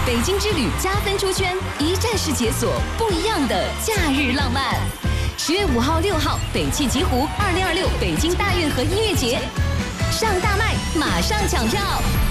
北京之旅加分出圈，一站式解锁不一样的假日浪漫。10月5号、6号，北汽极狐2026北京大运河音乐节，上大麦马上抢票。